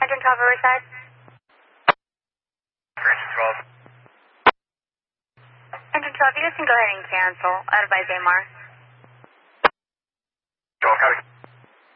Engine 12 Riverside. Engine 12. Engine 12, you guys can go ahead and cancel. Advise AMR. Joel, copy.